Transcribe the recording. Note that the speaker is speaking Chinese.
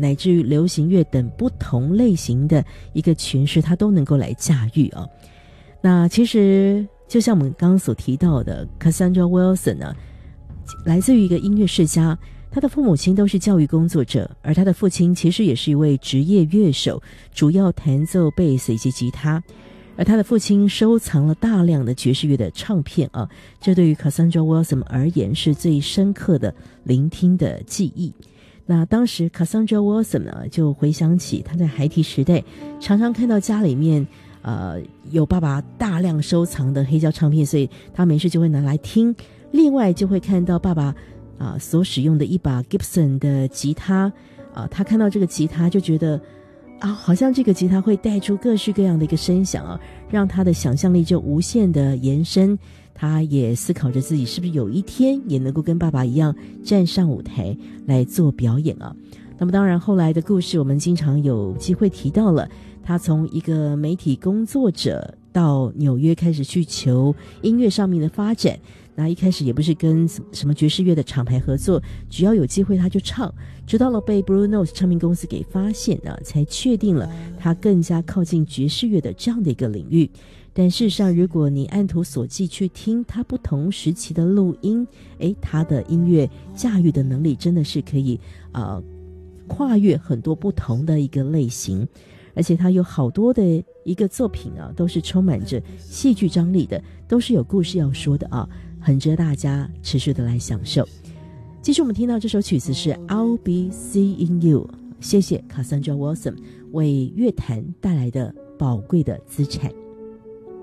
乃至于流行乐等不同类型的一个诠释，他都能够来驾驭啊。那其实就像我们刚刚所提到的 Cassandra Wilson 呢，来自于一个音乐世家，他的父母亲都是教育工作者，而他的父亲其实也是一位职业乐手，主要弹奏贝斯以及吉他。而他的父亲收藏了大量的爵士乐的唱片啊，这对于 Cassandra Wilson 而言是最深刻的聆听的记忆。那当时 Cassandra Wilson 呢，就回想起他在孩提时代常常看到家里面有爸爸大量收藏的黑胶唱片，所以他没事就会拿来听。另外就会看到爸爸所使用的一把 Gibson 的吉他他看到这个吉他就觉得好像这个吉他会带出各式各样的一个声响让他的想象力就无限的延伸。他也思考着自己是不是有一天也能够跟爸爸一样站上舞台来做表演那么当然后来的故事我们经常有机会提到了，他从一个媒体工作者到纽约开始去求音乐上面的发展。那一开始也不是跟什么爵士乐的厂牌合作，只要有机会他就唱，直到了被 Blue Note 唱片公司给发现才确定了他更加靠近爵士乐的这样的一个领域。但事实上如果你按图索骥去听他不同时期的录音，他的音乐驾驭的能力真的是可以跨越很多不同的一个类型，而且他有好多的一个作品都是充满着戏剧张力的，都是有故事要说的很值得大家持续的来享受。继续我们听到这首曲子是 I'll Be Seeing You， 谢谢 Cassandra Wilson 为乐坛带来的宝贵的资产。